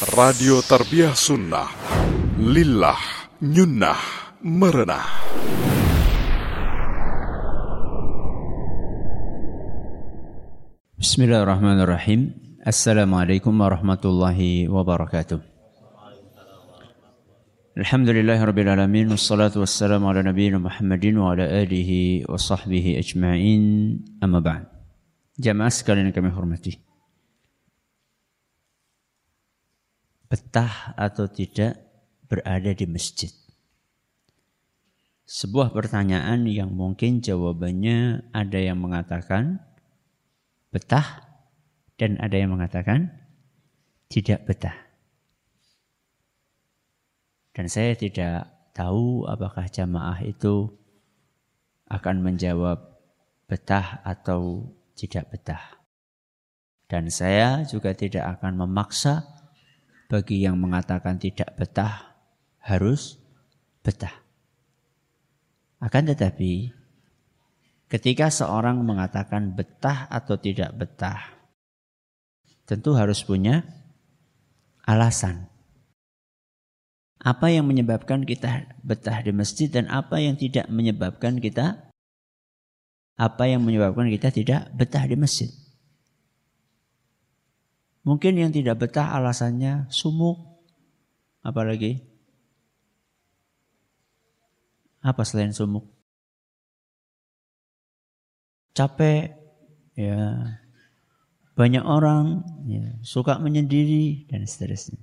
Radio Tarbiyah Sunnah Lillah Nyunnah Merenah. Bismillahirrahmanirrahim. Assalamualaikum warahmatullahi wabarakatuh. Alhamdulillahirabbil alamin, wassalatu wassalamu ala nabiyina Muhammadin wa ala alihi wa sahbihi ajma'in. Amma ba'd. Jamaah sekalian yang kami hormati. Betah atau tidak berada di masjid? Sebuah pertanyaan yang mungkin jawabannya ada yang mengatakan betah dan ada yang mengatakan tidak betah. Dan saya tidak tahu apakah jamaah itu akan menjawab betah atau tidak betah. Dan saya juga tidak akan memaksa bagi yang mengatakan tidak betah harus betah. Akan tetapi ketika seorang mengatakan betah atau tidak betah, tentu harus punya alasan. Apa yang menyebabkan kita betah di masjid dan apa yang tidak menyebabkan kita tidak betah di masjid. Mungkin yang tidak betah alasannya sumuk. Apalagi? Apa selain sumuk? Capek, ya. Banyak orang ya, suka menyendiri dan seterusnya.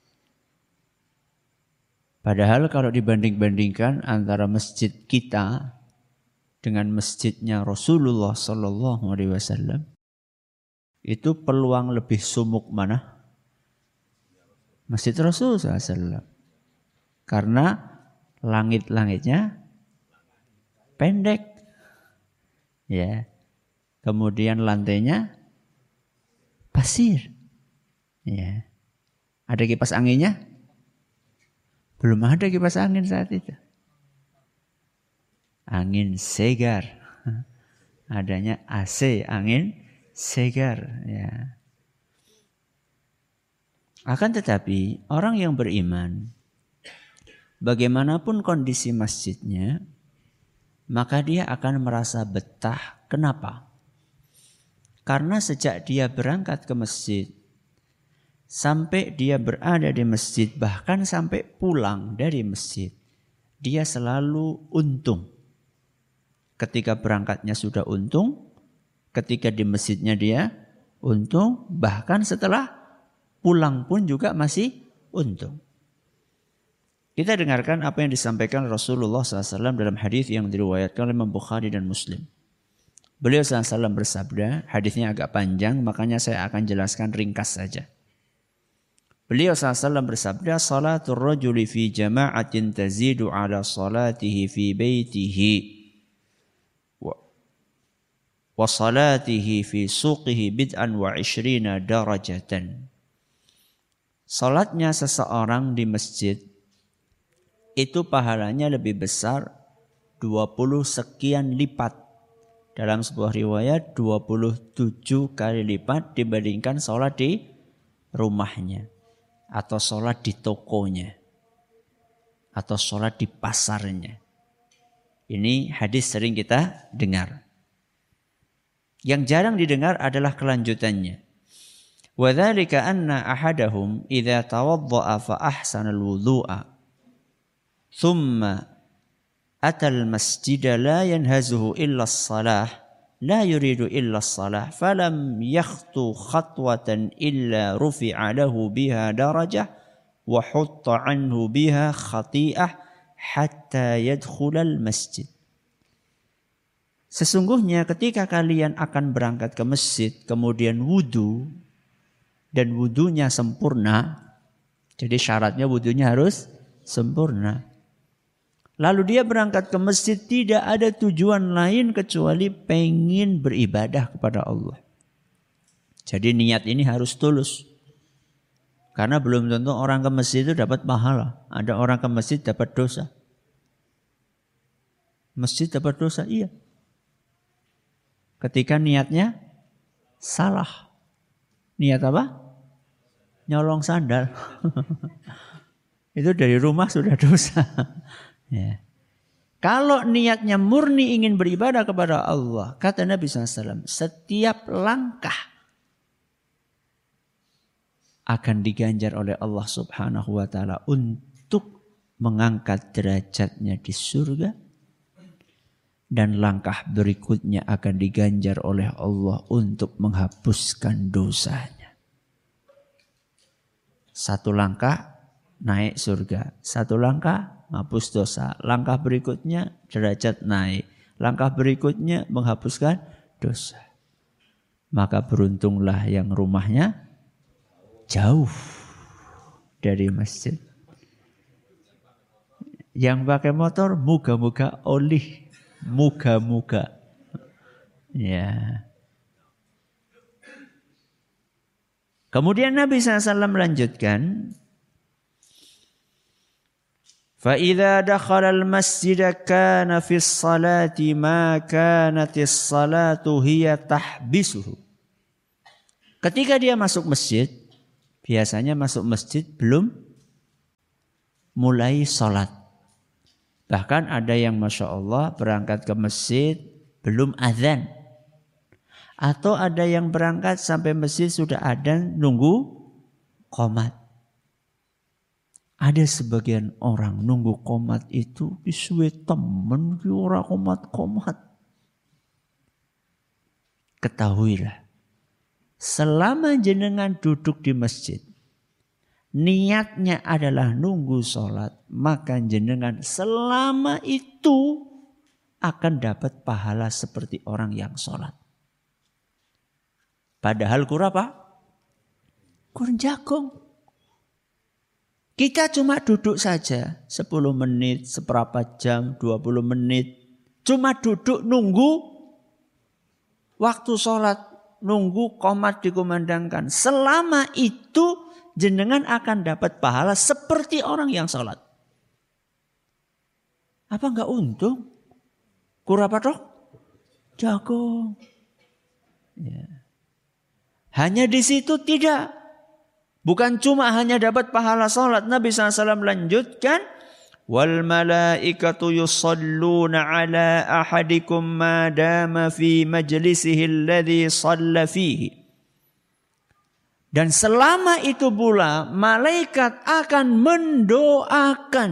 Padahal kalau dibanding-bandingkan antara masjid kita dengan masjidnya Rasulullah Sallallahu Alaihi Wasallam, itu peluang lebih sumuk mana? Masjid Rasulullah SAW. Karena langit-langitnya pendek. Ya. Kemudian lantainya pasir. Ya. Ada kipas anginnya? Belum ada kipas angin saat itu. Angin segar. Adanya AC, angin segar, ya. Akan tetapi orang yang beriman, bagaimanapun kondisi masjidnya, maka dia akan merasa betah. Kenapa? Karena sejak dia berangkat ke masjid, sampai dia berada di masjid, bahkan sampai pulang dari masjid, dia selalu untung. Ketika berangkatnya sudah untung, ketika di masjidnya dia untung, bahkan setelah pulang pun juga masih untung. Kita dengarkan apa yang disampaikan Rasulullah SAW dalam hadis yang diriwayatkan oleh Imam Bukhari dan Muslim. Beliau SAW bersabda, hadisnya agak panjang, makanya saya akan jelaskan ringkas saja. Beliau SAW bersabda, salatul rajuli fi jama'atin tazidu ala salatihi fi baitihi wa salatihi fi suqihi bid'an wa 20 darajatan. Salatnya seseorang di masjid itu pahalanya lebih besar 20 sekian lipat. Dalam sebuah riwayat 27 kali lipat dibandingkan salat di rumahnya atau salat di tokonya atau salat di pasarnya. Ini hadis sering kita dengar. Yang jarang didengar adalah kelanjutannya. Wa dzalika anna ahadahum idza tawaddaa fa ahsana al-wudhu'a thumma ata al-masjid la yanhazuhu illa as-salah la yuridu illa as-salah falam yakhtu khatwatan illa rufi'a lahu biha darajah wa hutta anhu biha khati'ah hatta yadkhula al-masjid. Sesungguhnya ketika kalian akan berangkat ke masjid, kemudian wudu, dan wudunya sempurna, jadi syaratnya wudunya harus sempurna. Lalu dia berangkat ke masjid tidak ada tujuan lain kecuali pengen beribadah kepada Allah. Jadi niat ini harus tulus. Karena belum tentu orang ke masjid itu dapat pahala. Ada orang ke masjid dapat dosa. Masjid dapat dosa, iya. Ketika niatnya salah. Niat apa? nyolong sandal. Itu dari rumah sudah dosa. Ya. Kalau niatnya murni ingin beribadah kepada Allah, kata Nabi SAW, setiap langkah akan diganjar oleh Allah Subhanahu wa taala untuk mengangkat derajatnya di surga, dan langkah berikutnya akan diganjar oleh Allah untuk menghapuskan dosanya. Satu langkah naik surga, satu langkah menghapus dosa, langkah berikutnya derajat naik, langkah berikutnya menghapuskan dosa. Maka beruntunglah yang rumahnya jauh dari masjid. Yang pakai motor moga-moga olih, moga-moga. Ya. Kemudian Nabi SAW melanjutkan, فَإِذَا دَخَلَ الْمَسْجِدَ كَانَ فِي الصَّلَاةِ مَا كَانَتِ الصَّلَاةُ هِيَ تَحْبِسُهُ. Ketika dia masuk masjid, biasanya masuk masjid belum mulai sholat. Bahkan ada yang Masya Allah berangkat ke masjid belum azan. Atau ada yang berangkat sampai masjid sudah adzan nunggu qomat. Ada sebagian orang nunggu qomat itu disuwe temen ki ora qomat-qomat. Ketahuilah, selama jenengan duduk di masjid, niatnya adalah nunggu sholat, maka jenengan selama itu akan dapat pahala seperti orang yang sholat. Padahal kurang apa? Kurang jagung. Kita cuma duduk saja 10 menit, seperempat jam, 20 menit. Cuma duduk nunggu waktu sholat, nunggu qomat dikumandangkan. Selama itu jenengan akan dapat pahala seperti orang yang sholat. Apa enggak untung? Kurang apa dok? Jago. Ya. Hanya di situ tidak. Bukan cuma hanya dapat pahala sholat. Nabi SAW melanjutkan, wal malaikatu yusalluna ala ahadikum ma dama fi majlisihi alladhi shalla fihi. Dan selama itu pula malaikat akan mendoakan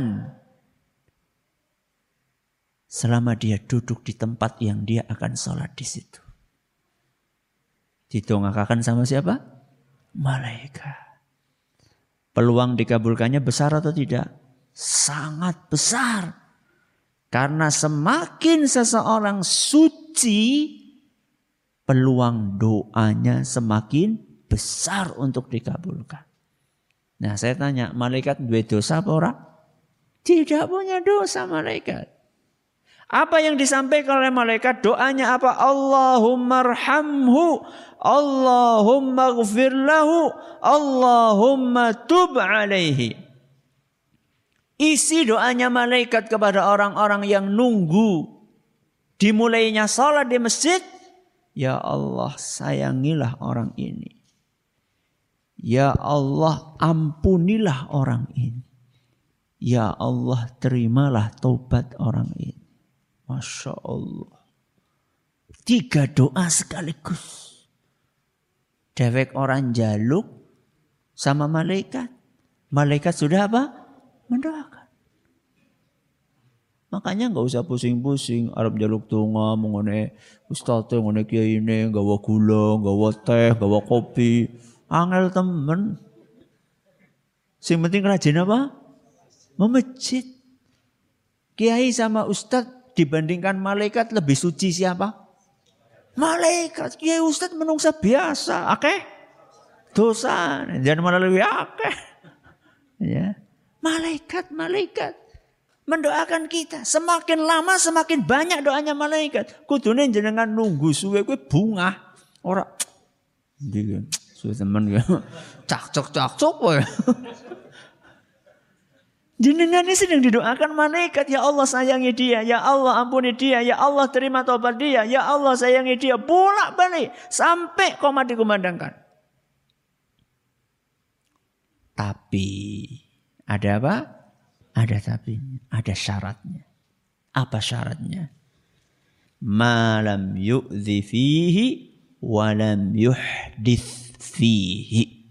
selama dia duduk di tempat yang dia akan sholat di situ. Didoakan sama siapa? Malaikat. Peluang dikabulkannya besar atau tidak? Sangat besar. Karena semakin seseorang suci, peluang doanya semakin besar untuk dikabulkan. Nah saya tanya, malaikat duwe dosa apa ora? Tidak punya dosa malaikat. Apa yang disampaikan oleh malaikat? Doanya apa? Allahumma arhamhu, Allahumma ghfir lahu, Allahumma tub alaihi. Isi doanya malaikat kepada orang-orang yang nunggu dimulainya salat di masjid. Ya Allah, sayangilah orang ini. Ya Allah, ampunilah orang ini. Ya Allah, terimalah taubat orang ini. Masya Allah. 3 doa sekaligus. Dewek orang jaluk sama malaikat. Malaikat sudah apa? Mendoakan. Makanya enggak usah pusing-pusing. Arab jaluk tunga, mengone ustaz, mengone kiai ini, gawa gula, gawa teh, gawa kopi. Angel temen. Sing penting rajin apa? Memejit. Kiai sama ustaz dibandingkan malaikat lebih suci siapa? Malaikat. Kiai ustaz menungsa biasa. Akeh dosa. Jangan malah lebih akeh. Ya. Malaikat mendoakan kita. Semakin lama semakin banyak doanya malaikat. Kudune jenengan nunggu suwe kuwi bungah. Ora ndi suwe temen ya. Cak-cok wae. Jenengan ini sedang didoakan malaikat. Ya Allah sayangi dia. Ya Allah ampuni dia. Ya Allah terima taubat dia. Ya Allah sayangi dia. Bolak balik sampai qomat dikumandangkan. tapi. Ada apa? Ada tapi. Ada syaratnya. Apa syaratnya? Ma lam yu'dhi fihi wa lam yuhdith fihi.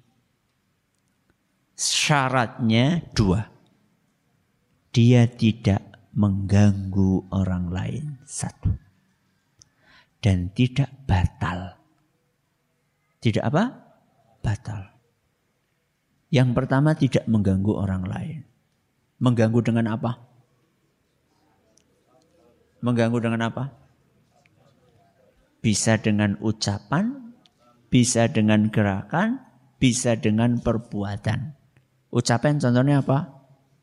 Syaratnya 2. Dia tidak mengganggu orang lain. 1. Dan tidak batal. Tidak apa? Batal. Yang pertama tidak mengganggu orang lain. Mengganggu dengan apa? Mengganggu dengan apa? Bisa dengan ucapan, bisa dengan gerakan, bisa dengan perbuatan. Ucapan contohnya apa?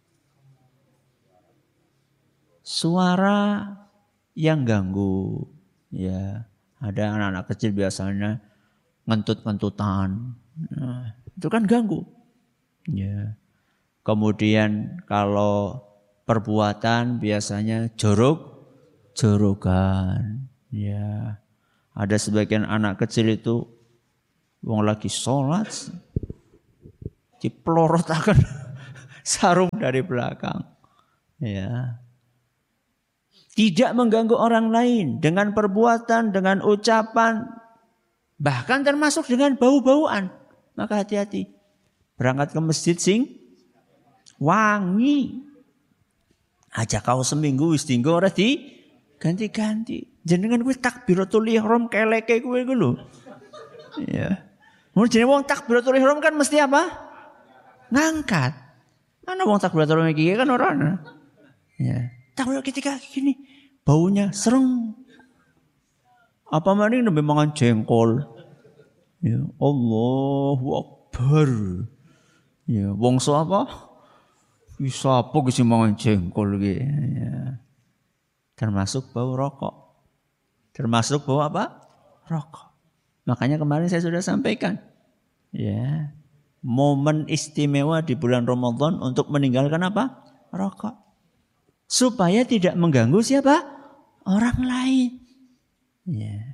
Suara yang ganggu. Ya, ada anak-anak kecil biasanya ngentut-ngentutan. Nah, itu kan ganggu. Ya. Kemudian kalau perbuatan biasanya jorok-jorokan. Ya. Ada sebagian anak kecil itu wong lagi sholat diplorotakan sarung dari belakang. Ya. Tidak mengganggu orang lain dengan perbuatan, dengan ucapan, bahkan termasuk dengan bau-bauan. Maka hati-hati. Berangkat ke masjid sing wangi. Aja kau seminggu wis dinggo ora di ganti-ganti. Jenengan kuwi takbiratul ihram keleke kuwi ku lho. Ya. Mun jenenge wong takbiratul ihram kan mesti apa? Ngangkat. Mana wong takbiratul ihram iki kan ora ana. Ya. Takbir ketika gini baunya sereng. Apa maning nembe mangan jengkol. Ya, Allahu Akbar. Ya, wongso apa? Bisa apa sing mangan jengkol iki? Ya. Termasuk bau rokok. Termasuk bau apa? Rokok. Makanya kemarin saya sudah sampaikan. Ya. Momen istimewa di bulan Ramadan untuk meninggalkan apa? Rokok. Supaya tidak mengganggu siapa? Orang lain. Ya.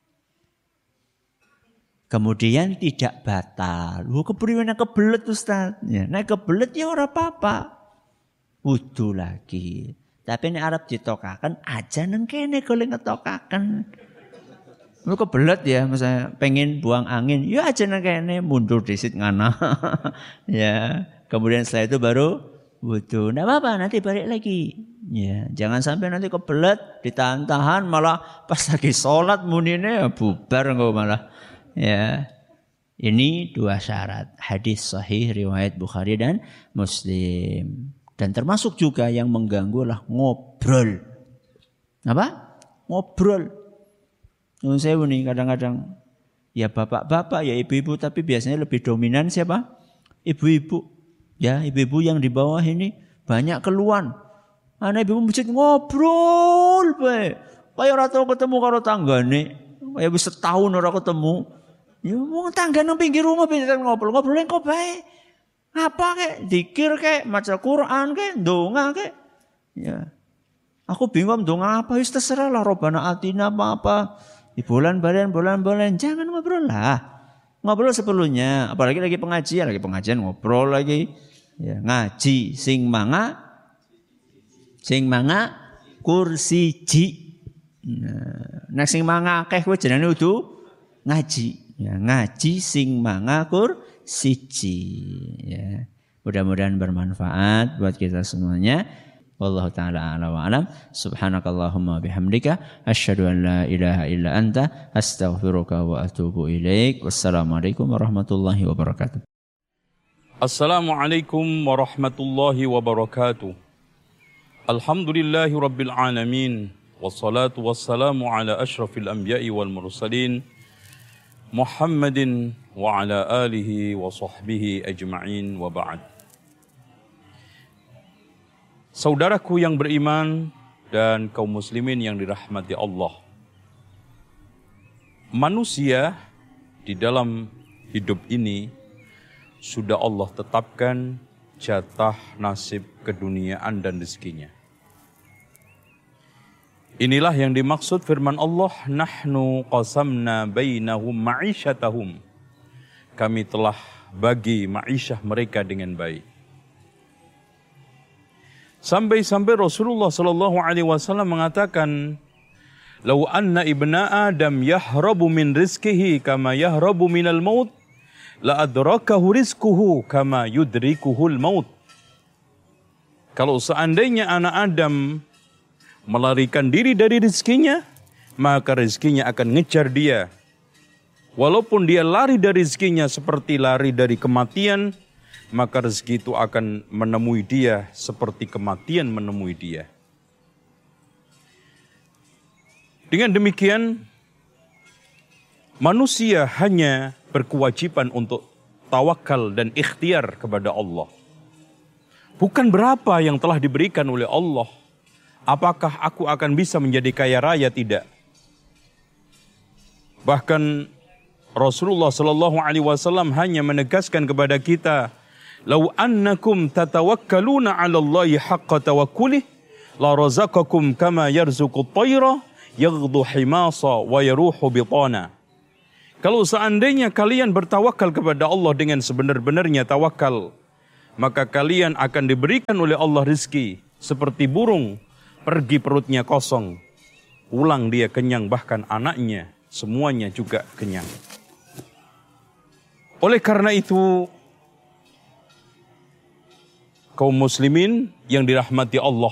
Kemudian tidak batal. Kepriwen kebelet Ustaz. Ya, nek kebelet ya ora apa-apa. Wudu lagi. Tapi nek arep ditokaken aja nang kene golek ngetokaken. Lu kebelet ya, misalnya pengen buang angin, ya aja nang kene mundur disit ngana. Ya, kemudian setelah itu baru wudu. Nggak apa-apa, nanti balik lagi. Ya, jangan sampai nanti kebelet, ditahan-tahan, malah pas lagi sholat munine ya bubar enggak malah. Ya, ini 2 syarat. Hadis sahih riwayat Bukhari dan Muslim. Dan termasuk juga yang mengganggu lah ngobrol. Apa? Ngobrol. Saya nih kadang-kadang ya bapak-bapak ya ibu-ibu, tapi biasanya lebih dominan siapa? Ibu-ibu. Ya, ibu-ibu yang di bawah ini banyak keluhan. Anak ibu masjid ngobrol bae. Kaya ora tau ketemu karo tanggane. Kaya wis setahun ora ketemu. Ya wong tangga nang pinggir rumah bisa ngobrol-ngobrol engko bae. Apa kek? Zikir kek, maca Quran kek, ndonga kek. Ya. Aku bingung ndonga apa, wis terserah lah Robbana atina apa. Di bulan balen, jangan ngobrol lah. Ngobrol seperlunya, apalagi lagi pengajian ngobrol lagi. Ya, ngaji sing manga kursi ji. Nah, sing manga akeh kowe jenenge udu ngaji. Ya, ngaji sing manga kursi ji. Ya. Mudah-mudahan bermanfaat buat kita semuanya. Wallahu ta'ala a'lam wa a'lam. Subhanakallahumma bihamdika asyhadu an la ilaha illa anta astaghfiruka wa atubu ilaik. Wassalamualaikum warahmatullahi wabarakatuh. Assalamualaikum warahmatullahi wabarakatuh. Alhamdulillahi rabbil alamin. Wassalatu wassalamu ala asyrafil anbiya'i wal mursalin Muhammadin wa ala alihi wa sahbihi ajma'in wa ba'd. Saudaraku yang beriman dan kaum muslimin yang dirahmati Allah. Manusia di dalam hidup ini sudah Allah tetapkan jatah nasib keduniaan dan rezekinya. Inilah yang dimaksud firman Allah, nahnu qasamna bainahum ma'isyatahum. Kami telah bagi ma'isyah mereka dengan baik. Sampai-sampai Rasulullah sallallahu alaihi wasallam mengatakan, "Lau anna ibna Adam yahrabu min rizqihi kama yahrabu minal maut, la adrakahu rizquhu kama yudrikuhul maut." Kalau seandainya anak Adam melarikan diri dari rizkinya, maka rizkinya akan ngejar dia. Walaupun dia lari dari rizkinya seperti lari dari kematian, maka rezeki itu akan menemui dia seperti kematian menemui dia. Dengan demikian, manusia hanya berkewajiban untuk tawakal dan ikhtiar kepada Allah. Bukan berapa yang telah diberikan oleh Allah. Apakah aku akan bisa menjadi kaya raya? Tidak. Bahkan Rasulullah sallallahu alaihi wasallam hanya menegaskan kepada kita, "Lau annakum tatawakkaluna 'ala Allahi haqqa tawakkuli, la razaqakum kama yarzuqut tayra yaghdu himasa wa yaruhu bitana." Kalau seandainya kalian bertawakal kepada Allah dengan sebenar-benarnya tawakal, maka kalian akan diberikan oleh Allah rizki seperti burung pergi perutnya kosong, pulang dia kenyang, bahkan anaknya semuanya juga kenyang. Oleh karena itu, kaum muslimin yang dirahmati Allah,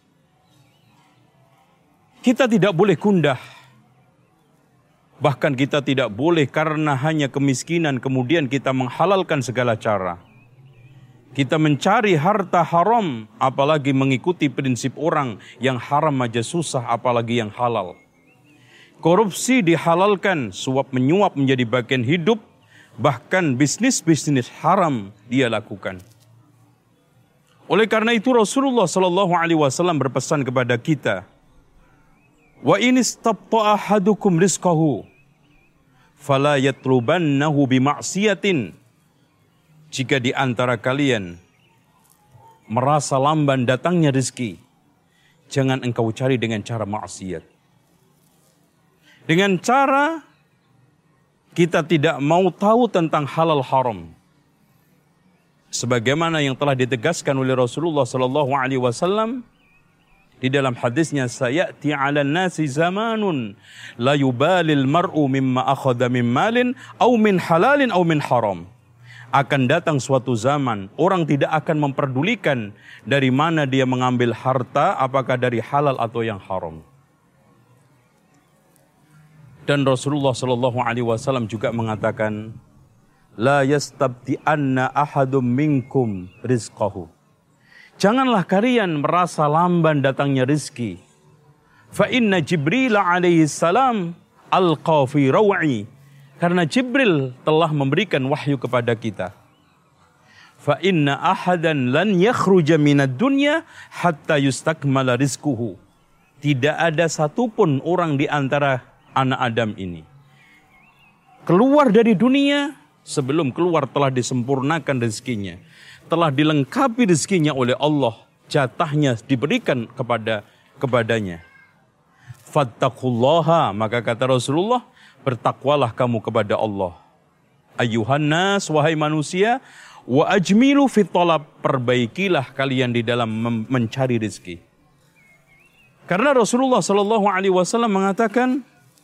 kita tidak boleh gundah. Bahkan kita tidak boleh karena hanya kemiskinan kemudian kita menghalalkan segala cara. Kita mencari harta haram, apalagi mengikuti prinsip orang yang haram aja susah, apalagi yang halal. Korupsi dihalalkan, suap menyuap menjadi bagian hidup, bahkan bisnis-bisnis haram dia lakukan. Oleh karena itu Rasulullah sallallahu alaihi wasallam berpesan kepada kita, "Wa in istabta'a ahadukum rizqahu fala yatlubannahu bima'siyatin." Jika di antara kalian merasa lamban datangnya rezeki, jangan engkau cari dengan cara maksiat. Dengan cara kita tidak mau tahu tentang halal haram. Sebagaimana yang telah ditegaskan oleh Rasulullah sallallahu alaihi wasallam di dalam hadisnya, "Sayati 'alan nasi zamanun la yubalil mar'u mimma akhadha min malin aw min halalin aw min haram." Akan datang suatu zaman orang tidak akan memperdulikan dari mana dia mengambil harta, apakah dari halal atau yang haram. Dan Rasulullah sallallahu alaihi wasallam juga mengatakan, "La yastabti'anna ahadum minkum rizqahu." Janganlah kalian merasa lamban datangnya rizki. Fa inna Jibril alaihi salam alqa fi raw'i. Karena Jibril telah memberikan wahyu kepada kita. Fa inna ahadan lan yakhruja minad dunya hatta yustakmala rizquhu. Tidak ada satupun orang di antara anak Adam ini keluar dari dunia sebelum keluar telah disempurnakan rezekinya, telah dilengkapi rezekinya oleh Allah, jatahnya diberikan kepadanya. Fattaqullaha, maka kata Rasulullah, bertakwalah kamu kepada Allah. Ayyuhan nas, wahai manusia, wa ajmilu fit talab, perbaikilah kalian di dalam mencari rezeki. Karena Rasulullah sallallahu alaihi wasallam mengatakan,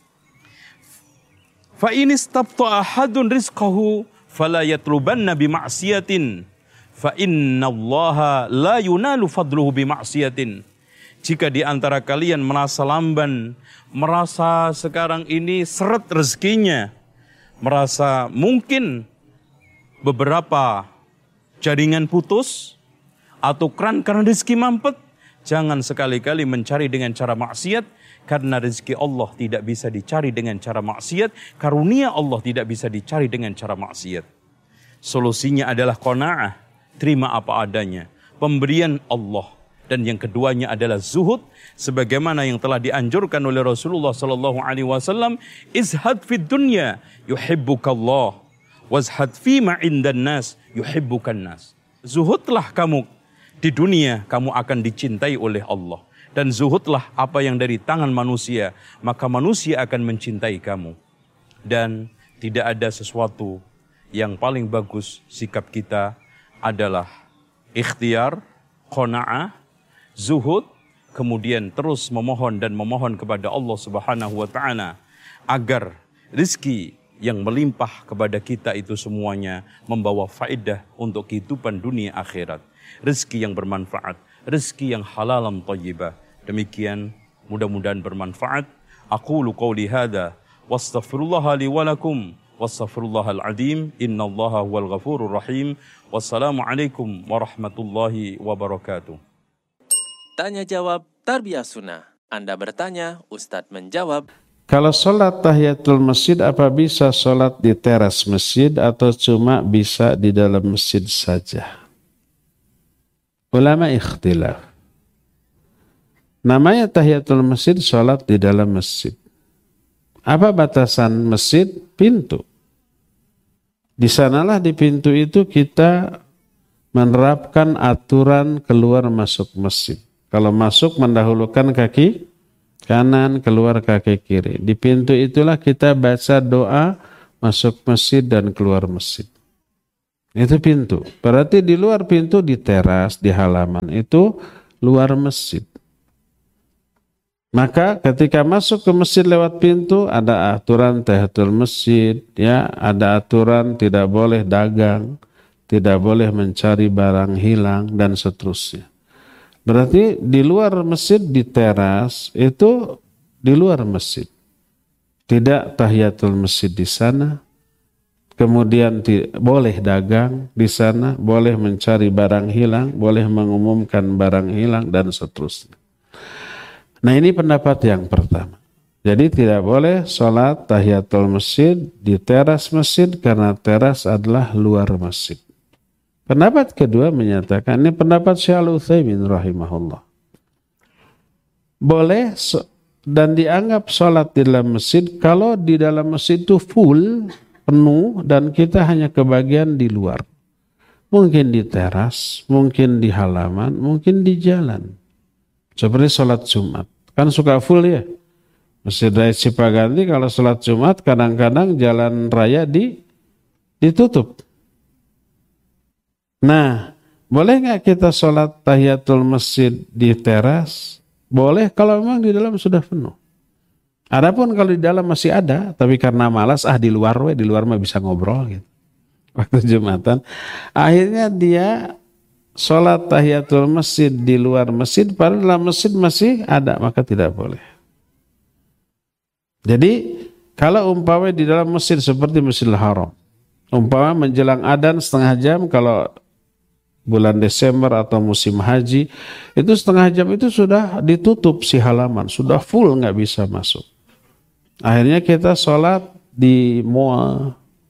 fa in istabta'a ahadun rizqahu fala yatlubanna bima'siyatin fa innallaha la yunalu fadluhu bima'siyatin. Jika di antara kalian merasa lamban, merasa sekarang ini seret rezekinya, merasa mungkin beberapa jaringan putus atau keran rezeki mampet, jangan sekali-kali mencari dengan cara maksiat, karena rezeki Allah tidak bisa dicari dengan cara maksiat, karunia Allah tidak bisa dicari dengan cara maksiat. Solusinya adalah qanaah, terima apa adanya, pemberian Allah. Dan yang keduanya adalah zuhud, sebagaimana yang telah dianjurkan oleh Rasulullah sallallahu alaihi wasallam, izhad fid dunya yuhibbukallah wazhad fi ma indan nas yuhibbukan nas. Zuhudlah kamu di dunia, kamu akan dicintai oleh Allah, dan zuhudlah apa yang dari tangan manusia, maka manusia akan mencintai kamu. Dan tidak ada sesuatu yang paling bagus sikap kita adalah ikhtiar, qanaah, zuhud, kemudian terus memohon dan memohon kepada Allah Subhanahu wa taala agar rizki yang melimpah kepada kita itu semuanya membawa faedah untuk kehidupan dunia akhirat. Rizki yang bermanfaat, rizki yang halalan thayyibah. Demikian mudah-mudahan bermanfaat. Aqulu qawli hadza wastaghfirullaha li wa lakum wastaghfirullahal azim innallaha huwal ghafurur rahim. Wassalamualaikum warahmatullahi wabarakatuh. Tanya jawab Tarbiyah Sunnah. Anda bertanya, Ustadz menjawab. Kalau sholat tahiyatul masjid, apa bisa sholat di teras masjid atau cuma bisa di dalam masjid saja? Ulama ikhtilaf. Namanya tahiyatul masjid, sholat di dalam masjid. Apa batasan masjid? Pintu. Di sanalah di pintu itu kita menerapkan aturan keluar masuk masjid. Kalau masuk mendahulukan kaki kanan, keluar kaki kiri. Di pintu itulah kita baca doa masuk masjid dan keluar masjid. Itu pintu. Berarti di luar pintu, di teras, di halaman, itu luar masjid. Maka ketika masuk ke masjid lewat pintu, ada aturan tahiyatul masjid, ya, ada aturan tidak boleh dagang, tidak boleh mencari barang hilang, dan seterusnya. Berarti di luar masjid, di teras, itu di luar masjid. Tidak tahiyatul masjid di sana. Kemudian boleh dagang di sana, boleh mencari barang hilang, boleh mengumumkan barang hilang, dan seterusnya. Nah, ini pendapat yang pertama. Jadi tidak boleh sholat tahiyatul masjid di teras masjid karena teras adalah luar masjid. Pendapat kedua menyatakan, ini pendapat Syekh Al-Utsaimin rahimahullah. Boleh dan dianggap sholat di dalam masjid kalau di dalam masjid itu full, penuh, dan kita hanya kebagian di luar. Mungkin di teras, mungkin di halaman, mungkin di jalan. Seperti sholat Jumat. Kan suka full ya. Masjid Raya Cipaganti kalau sholat Jumat kadang-kadang jalan raya ditutup. Nah, boleh nggak kita sholat tahiyatul masjid di teras? Boleh kalau memang di dalam sudah penuh. Adapun kalau di dalam masih ada, tapi karena malas, di luar mah bisa ngobrol gitu. Waktu Jumatan, akhirnya dia sholat tahiyatul masjid di luar masjid, padahal dalam masjid masih ada, maka tidak boleh. Jadi kalau umpamanya di dalam masjid seperti Masjidil Haram, umpamanya menjelang adzan setengah jam, kalau bulan Desember atau musim haji, itu setengah jam itu sudah ditutup si halaman, sudah full, nggak bisa masuk. Akhirnya kita sholat di mall,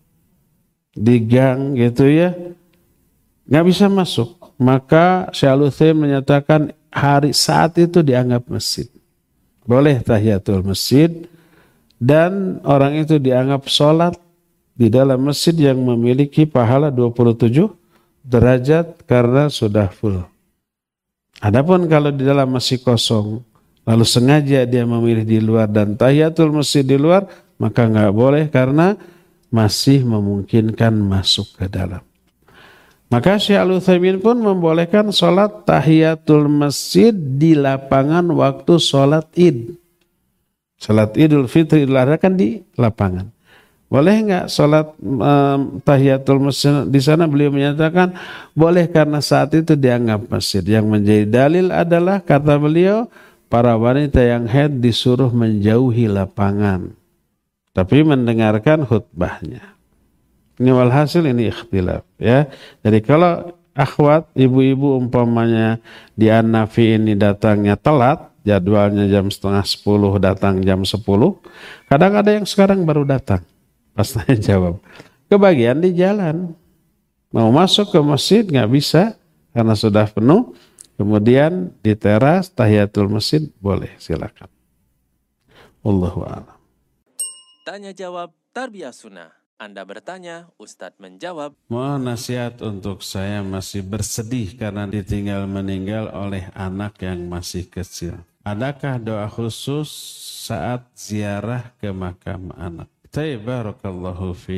di gang gitu ya, nggak bisa masuk. Maka Syekh Al-Utsaimin menyatakan saat itu dianggap masjid. Boleh tahiyatul masjid dan orang itu dianggap sholat di dalam masjid yang memiliki pahala 27 derajat karena sudah full. Adapun kalau di dalam masih kosong, lalu sengaja dia memilih di luar dan tahiyatul masjid di luar, maka nggak boleh karena masih memungkinkan masuk ke dalam. Maka Syekh Al-Utsaimin pun membolehkan sholat tahiyatul masjid di lapangan waktu sholat id. Sholat Idul Fitri, Idul Adha kan di lapangan. Boleh nggak sholat tahiyatul masjid di sana? Beliau menyatakan boleh karena saat itu dianggap masjid. Yang menjadi dalil adalah kata beliau, para wanita yang haid disuruh menjauhi lapangan, tapi mendengarkan khutbahnya. Ini walhasil ini ikhtilaf ya. Jadi kalau akhwat, ibu-ibu umpamanya di An-Nafi ini datangnya telat, jadwalnya jam 9:30 datang jam 10, kadang ada yang sekarang baru datang. Pas tanya jawab, kebagian di jalan, mau masuk ke masjid nggak bisa karena sudah penuh. Kemudian di teras tahiyatul masjid boleh, silakan. Wallahu a'lam. Tanya jawab Tarbiyah Sunnah. Anda bertanya, Ustadz menjawab. Mohon nasihat untuk saya masih bersedih karena ditinggal meninggal oleh anak yang masih kecil. Adakah doa khusus saat ziarah ke makam anak? Barakallahu fiik.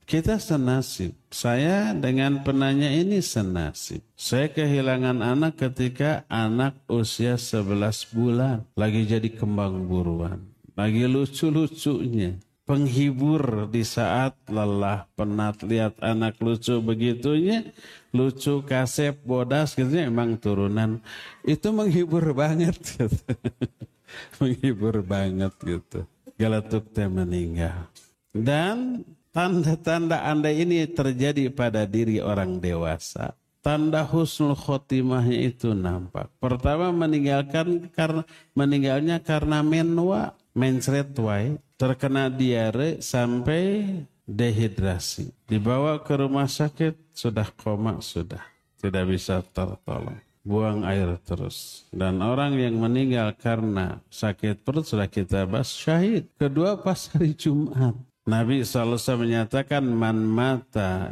Kita senasib. Saya dengan penanya ini senasib. Saya kehilangan anak ketika anak usia 11 bulan. Lagi jadi kembang buruan. Lagi lucu-lucunya. Penghibur di saat lelah, penat, lihat anak lucu begitunya. Lucu, kasep, bodas gitu, emang turunan. Itu menghibur banget gitu. Menghibur banget gitu. Galatuk teh meninggal. Dan tanda-tanda Anda ini terjadi pada diri orang dewasa. Tanda husnul khotimahnya itu nampak. Pertama meninggalnya karena menwa, mencret wae, terkena diare sampai dehidrasi. Dibawa ke rumah sakit, sudah koma, sudah tidak bisa tertolong. Buang air terus. Dan orang yang meninggal karena sakit perut sudah kita bahas, syahid. Kedua pas hari Jumat. Nabi SAW menyatakan man mata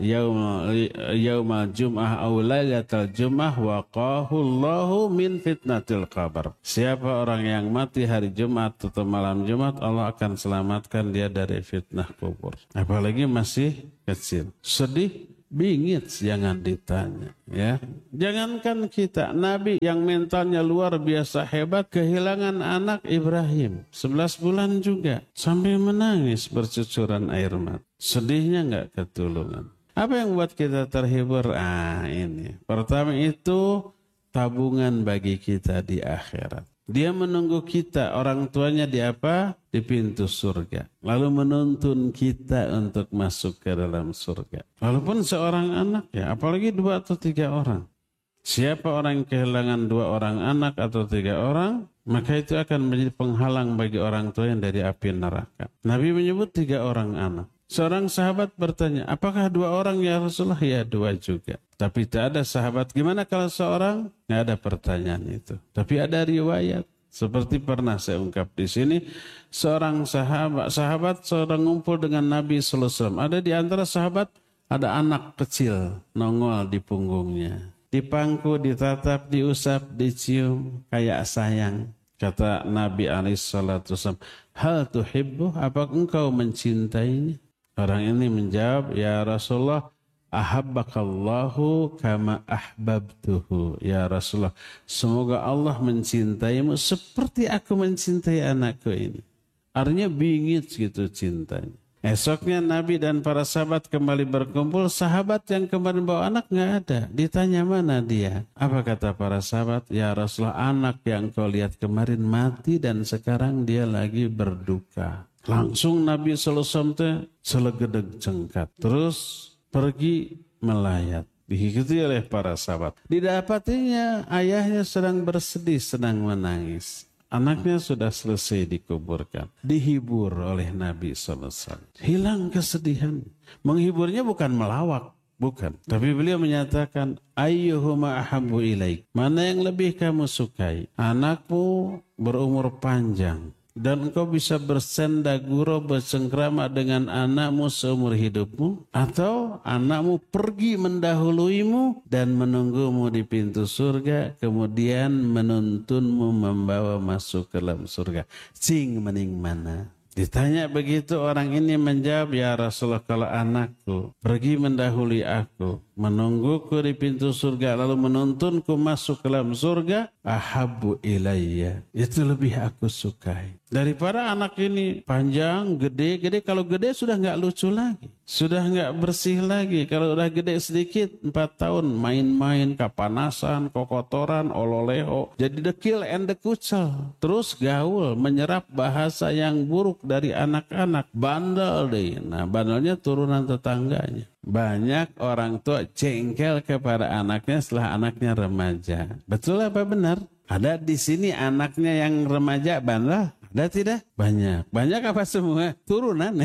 yaumal jum'ah aw lailatal jum'ah waqahu Allahu min fitnatil qabr. Siapa orang yang mati hari Jumat atau malam Jumat, Allah akan selamatkan dia dari fitnah kubur. Apalagi masih kecil. Sedih, bingit, jangan ditanya ya. Jangankan kita, Nabi yang mentalnya luar biasa hebat kehilangan anak Ibrahim 11 bulan juga sampai menangis bercucuran air mata. Sedihnya enggak ketulungan. Apa yang buat kita terhibur? Ini. Pertama itu tabungan bagi kita di akhirat. Dia menunggu kita, orang tuanya di apa? Di pintu surga. Lalu menuntun kita untuk masuk ke dalam surga. Walaupun seorang anak ya, apalagi 2 atau 3 orang. Siapa orang yang kehilangan 2 orang anak atau 3 orang, maka itu akan menjadi penghalang bagi orang tua yang dari api neraka. Nabi menyebut 3 orang anak. Seorang sahabat bertanya, apakah 2 orang ya Rasulullah? Ya 2 juga. Tapi tak ada sahabat, gimana kalau seorang? Nggak ada pertanyaan itu. Tapi ada riwayat. Seperti pernah saya ungkap di sini, seorang sahabat seorang ngumpul dengan Nabi sallallahu alaihi wasallam. Ada di antara sahabat, ada anak kecil nongol di punggungnya. Dipangku, ditatap, diusap, dicium, kayak sayang. Kata Nabi alaihissalam, hal tuhibbu, apa engkau mencintainya? Orang ini menjawab, ya Rasulullah, ahabbakallahu kama ahbabtuhu. Ya Rasulullah, semoga Allah mencintaimu seperti aku mencintai anakku ini. Artinya bingit gitu cintanya. Esoknya Nabi dan para sahabat kembali berkumpul. Sahabat yang kemarin bawa anak nggak ada. Ditanya mana dia? Apa kata para sahabat? Ya Rasulullah, anak yang kau lihat kemarin mati dan sekarang dia lagi berduka. Langsung Nabi SAW selegedeg jengkat. Terus pergi melayat. Diikuti oleh para sahabat. Didapatinya ayahnya sedang bersedih, sedang menangis. Anaknya sudah selesai dikuburkan. Dihibur oleh Nabi SAW. Hilang kesedihan. Menghiburnya bukan melawak. Bukan. Tapi beliau menyatakan, ayyuhuma ahabbu ilaik. Mana yang lebih kamu sukai? Anakmu berumur panjang. Dan engkau bisa bersenda gurau bersengkrama dengan anakmu seumur hidupmu, atau anakmu pergi mendahuluimu dan menunggumu di pintu surga, kemudian menuntunmu membawa masuk ke dalam surga. Cing mending mana? Ditanya begitu, orang ini menjawab, ya Rasulullah, kalau anakku pergi mendahului aku, menungguku di pintu surga, lalu menuntunku masuk ke dalam surga, ahabbu ilayya, itu lebih aku sukai. Daripada anak ini panjang, gede, kalau gede sudah nggak lucu lagi, sudah nggak bersih lagi. Kalau udah gede sedikit, 4 tahun, main-main, kapanasan, kokotoran, ololeho, jadi dekil and dekucel, terus gaul, menyerap bahasa yang buruk dari anak-anak, bandel deh. Nah, bandelnya turunan tetangganya. Banyak orang tua jengkel kepada anaknya setelah anaknya remaja. Betul apa benar? Ada di sini anaknya yang remaja bandel? Ada tidak? Banyak. Banyak apa semua? Turunan.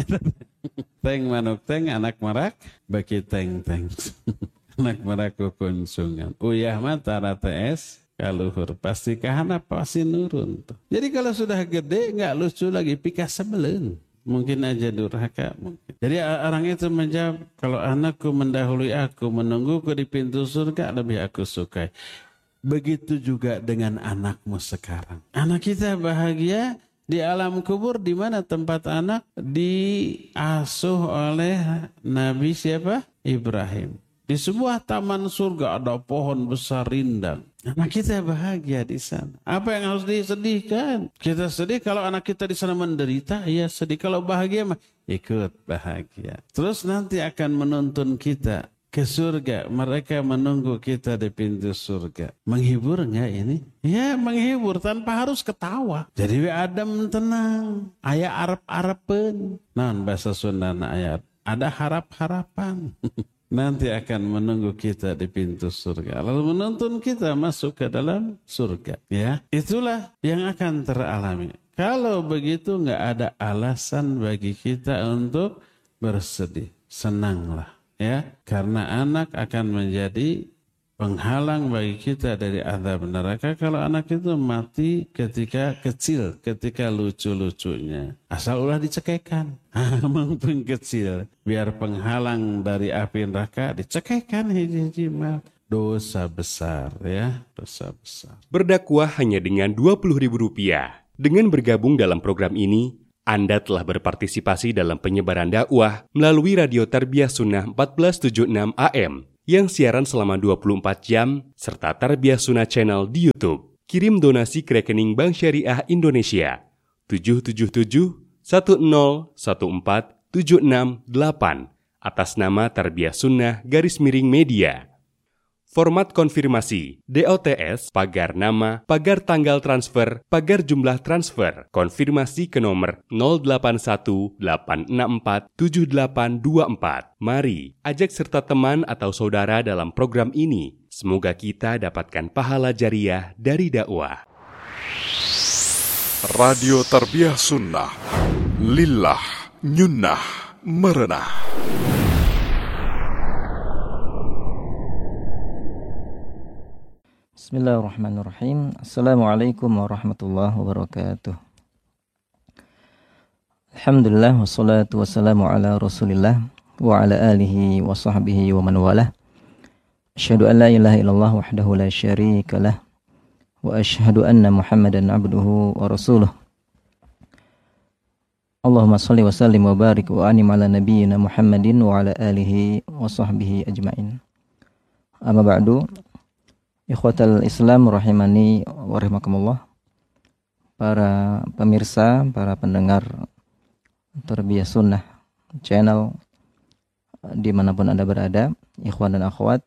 Teng manuk teng, anak merak, bagi teng-teng. Anak merak kukunsungan. Uyah mata rates, kaluhur. Pasti kahana pasti nurun. Jadi kalau sudah gede, nggak lucu lagi, pika sebelen. Mungkin aja durhaka. Mungkin. Jadi orang itu menjawab, kalau anakku mendahului aku, menungguku di pintu surga, lebih aku sukai. Begitu juga dengan anakmu sekarang. Anak kita bahagia, Di alam kubur di mana tempat anak diasuh oleh Nabi siapa? Ibrahim. Di sebuah taman surga ada pohon besar rindang. Anak kita bahagia di sana. Apa yang harus disedihkan? Kita sedih kalau anak kita di sana menderita, ya sedih. Kalau bahagia mah ikut bahagia. Terus nanti akan menuntun kita ke surga. Mereka menunggu kita di pintu surga. Menghibur enggak ini? Ya menghibur tanpa harus ketawa. Jadi Adam tenang. Aya arep-arepen. Naon bahasa Sunda ayat. Ada harap-harapan. Nanti akan menunggu kita di pintu surga. Lalu menuntun kita masuk ke dalam surga. Ya, itulah yang akan teralami. Kalau begitu nggak ada alasan bagi kita untuk bersedih. Senanglah. Ya, karena anak akan menjadi penghalang bagi kita dari azab neraka kalau anak itu mati ketika kecil, ketika lucu-lucunya. Asal ulah dicekekkan. Mumpung kecil, biar penghalang dari api neraka dicekekkan hiji-hiji mah. Dosa besar ya, dosa besar. Berdakwah hanya dengan Rp20.000. Dengan bergabung dalam program ini, Anda telah berpartisipasi dalam penyebaran dakwah melalui Radio Tarbiyah Sunnah 1476 AM yang siaran selama 24 jam serta Tarbiyah Sunnah Channel di YouTube. Kirim donasi ke rekening Bank Syariah Indonesia 777-1014-768 atas nama Tarbiyah Sunnah _Media. Format konfirmasi DOTS pagar nama, pagar tanggal transfer, pagar jumlah transfer. Konfirmasi ke nomor 0818647824. Mari ajak serta teman atau saudara dalam program ini. Semoga kita dapatkan pahala jariah dari dakwah. Radio Tarbiyah Sunnah Lillah Nyunnah Merenah. Bismillahirrahmanirrahim. Assalamualaikum warahmatullahi wabarakatuh. Alhamdulillah wassalatu wassalamu ala Rasulillah wa ala alihi wa sahbihi wa man walah. Asyhadu an la ilaha illallah wahdahu la syarika lah wa asyhadu anna Muhammadan abduhu wa rasuluh. Allahumma shalli wa sallim wa barik wa anim ala nabiyyina Muhammadin wa ala alihi wa sahbihi ajmain. Amma ba'du. Ikhwatal Islam rahimani wa rahimakumullah. Para pemirsa, para pendengar Tarbiyah Sunnah Channel dimanapun Anda berada, ikhwan dan akhwat,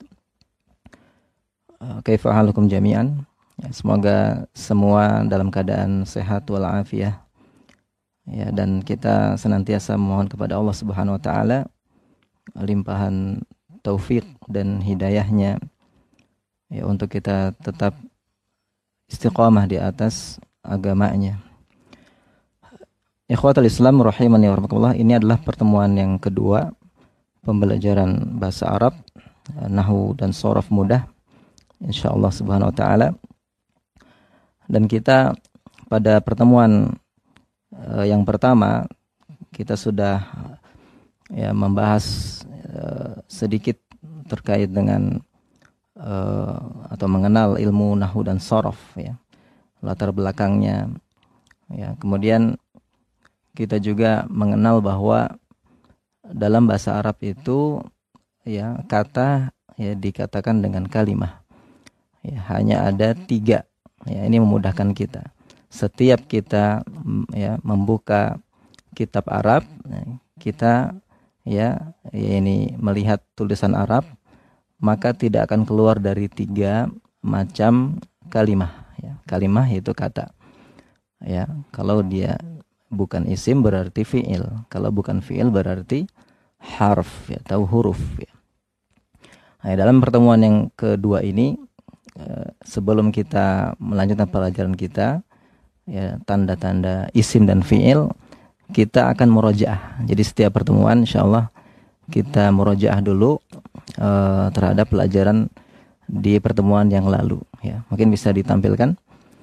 kaifa halukum jami'an. Semoga semua dalam keadaan sehat walafiat. Ya, dan kita senantiasa memohon kepada Allah Subhanahu wa taala limpahan taufik dan hidayahnya, ya, untuk kita tetap istiqamah di atas agamanya. Ikhwatul Islam rahimani wa rahimakumullah, ini adalah pertemuan yang kedua pembelajaran bahasa Arab, nahwu dan shoraf mudah insyaallah subhanahu wa taala. Dan kita pada pertemuan yang pertama kita sudah membahas sedikit terkait dengan atau mengenal ilmu nahwu dan shoraf, ya, latar belakangnya, ya. Kemudian kita juga mengenal bahwa dalam bahasa Arab itu, ya, kata, ya, dikatakan dengan kalimah, ya, hanya ada 3. Ya, ini memudahkan kita. Setiap kita, ya, membuka kitab Arab, kita, ya, ini melihat tulisan Arab, maka tidak akan keluar dari 3 macam kalimah, ya. Kalimah itu kata, ya. Kalau dia bukan isim berarti fi'il, kalau bukan fi'il berarti harf, ya, atau huruf, ya. Nah, dalam pertemuan yang kedua ini, sebelum kita melanjutkan pelajaran kita, ya, tanda-tanda isim dan fi'il, kita akan murojaah. Jadi setiap pertemuan insyaallah kita murojaah dulu terhadap pelajaran di pertemuan yang lalu, ya. Mungkin bisa ditampilkan,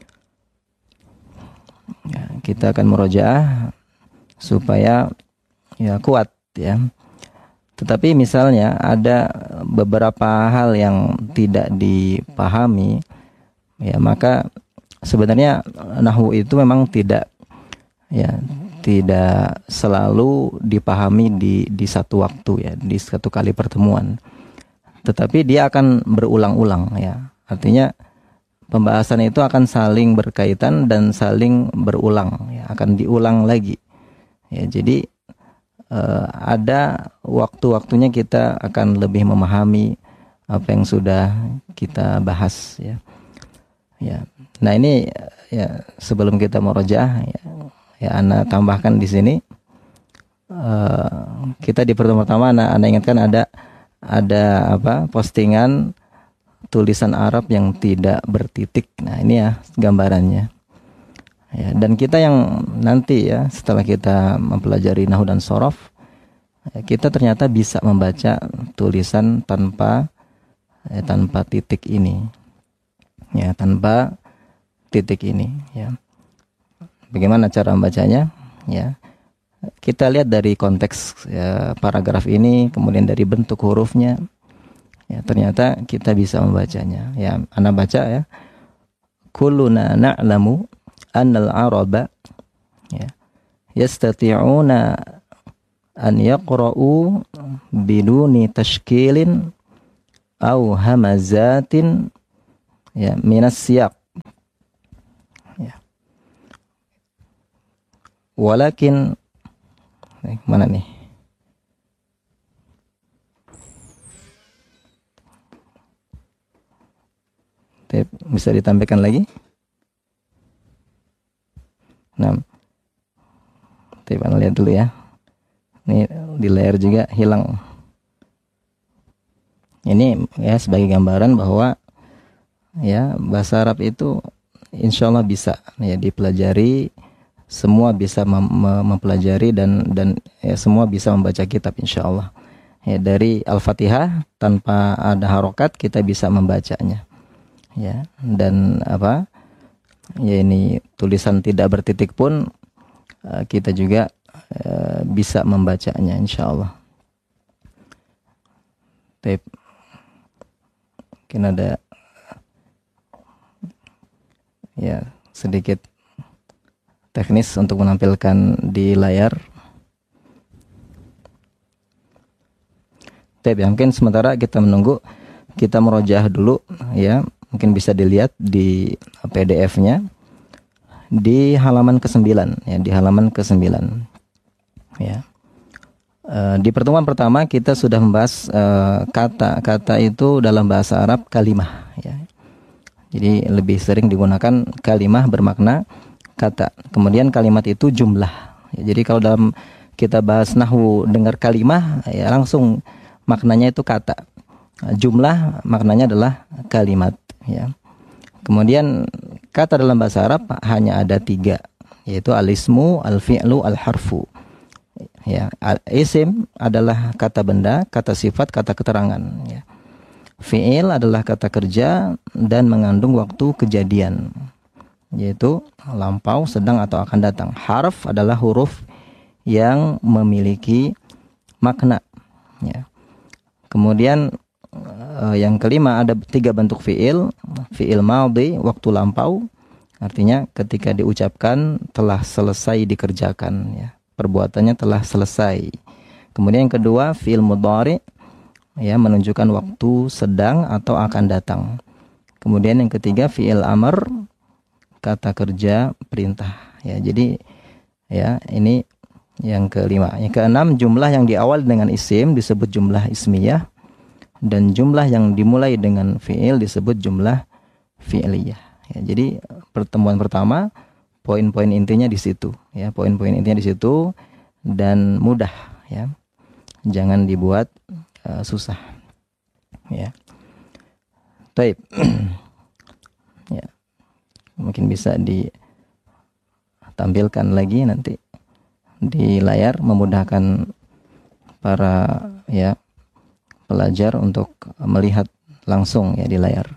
ya, kita akan murojaah supaya, ya, kuat, ya. Tetapi misalnya ada beberapa hal yang tidak dipahami, ya, maka sebenarnya nahwu itu memang tidak Ya, tidak selalu dipahami di satu waktu ya, di satu kali pertemuan. Tetapi dia akan berulang-ulang ya. Artinya pembahasan itu akan saling berkaitan dan saling berulang ya, akan diulang lagi. Ya, jadi ada waktu-waktunya kita akan lebih memahami apa yang sudah kita bahas ya. Ya. Nah, ini ya sebelum kita murojaah ya Ana tambahkan di sini, kita di pertemuan pertama Ana ingatkan ada postingan tulisan Arab yang tidak bertitik. Nah, ini ya gambarannya. Ya, dan kita yang nanti ya setelah kita mempelajari nahwu dan shorof, ya, kita ternyata bisa membaca tulisan tanpa titik ini. Ya, tanpa titik ini ya. Bagaimana cara membacanya? Ya, kita lihat dari konteks ya, paragraf ini, kemudian dari bentuk hurufnya. Ya, ternyata kita bisa membacanya. Ya, Ana baca ya. Kulluna na'lamu annal araba ya yastati'una an yaqra'u biduni tashkilin aw hamazatin ya minas siyaq. Walakin mana nih? Bisa ditampilkan lagi? Nah, lihat dulu ya. Ini di layar juga hilang. Ini ya sebagai gambaran bahwa ya bahasa Arab itu insya Allah bisa ya dipelajari. Semua bisa mempelajari dan ya, semua bisa membaca kitab insya Allah. Ya, dari Al-Fatihah tanpa ada harokat kita bisa membacanya. Ya, dan ya ini tulisan tidak bertitik pun kita juga bisa membacanya insya Allah. Mungkin ada ya sedikit teknis untuk menampilkan di layar. Ya, mungkin sementara kita menunggu, kita murojaah dulu ya. Mungkin bisa dilihat di PDF-nya di halaman ke-9 ya, di halaman ke-9. Ya. Di pertemuan pertama kita sudah membahas kata-kata itu dalam bahasa Arab kalimah ya. Jadi lebih sering digunakan kalimah bermakna kata. Kemudian kalimat itu jumlah. Ya, jadi kalau dalam kita bahas nahwu dengar kalimah ya langsung maknanya itu kata. Jumlah maknanya adalah kalimat ya. Kemudian kata dalam bahasa Arab hanya ada 3, yaitu al-ismu, al-fi'lu, al-harfu. Ya, isim adalah kata benda, kata sifat, kata keterangan ya. Fi'il adalah kata kerja dan mengandung waktu kejadian, yaitu lampau, sedang atau akan datang. Harf adalah huruf yang memiliki makna ya. Kemudian yang kelima ada 3 bentuk fi'il. Fi'il madhi, waktu lampau, artinya ketika diucapkan telah selesai dikerjakan ya, perbuatannya telah selesai. Kemudian yang kedua fi'il mudhari ya, menunjukkan waktu sedang atau akan datang. Kemudian yang ketiga fi'il amr, kata kerja, perintah ya. Jadi ya ini yang kelima. Yang keenam, jumlah yang diawali dengan isim disebut jumlah ismiyah, dan jumlah yang dimulai dengan fi'il disebut jumlah fi'liyah ya. Jadi pertemuan pertama poin-poin intinya di situ ya, poin-poin intinya di situ dan mudah ya. Jangan dibuat susah ya. Baik. Ya. Mungkin bisa ditampilkan lagi nanti di layar, memudahkan para ya pelajar untuk melihat langsung ya di layar.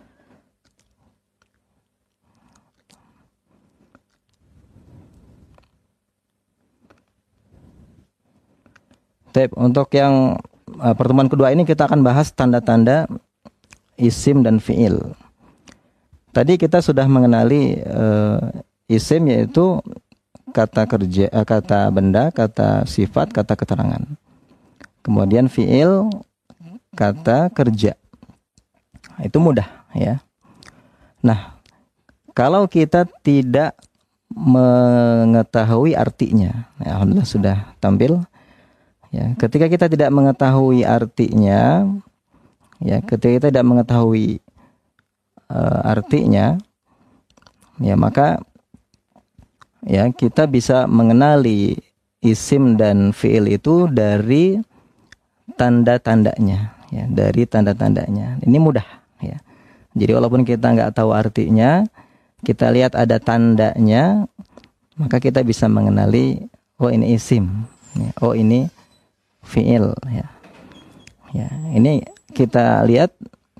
Untuk yang pertemuan kedua ini kita akan bahas tanda-tanda isim dan fi'il. Tadi kita sudah mengenali isim, yaitu kata kerja, kata benda, kata sifat, kata keterangan. Kemudian fiil, kata kerja. Itu mudah ya. Nah, kalau kita tidak mengetahui artinya, ya, alhamdulillah sudah tampil. Ya, ketika kita tidak mengetahui artinya, ya, ketika kita tidak mengetahui artinya, ya maka ya kita bisa mengenali isim dan fiil itu dari tanda-tandanya, ya, dari tanda-tandanya. Ini mudah, ya. Jadi walaupun kita nggak tahu artinya, kita lihat ada tandanya, maka kita bisa mengenali, oh ini isim, ya, oh ini fiil, ya. Ya, ini kita lihat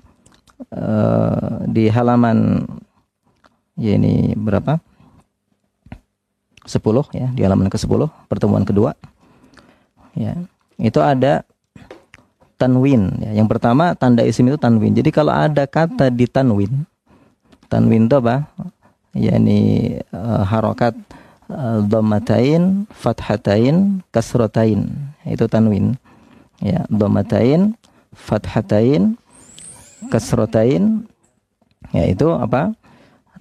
di halaman, ya ini berapa? 10 ya, di halaman ke-10 pertemuan kedua. Ya, itu ada tanwin, ya. Yang pertama tanda isim itu tanwin. Jadi kalau ada kata di tanwin itu apa? Yani harokat dhammatain, fathatain, kasratain. Itu tanwin. Ya, dhammatain, fathatain, kasratain. Ya, itu apa?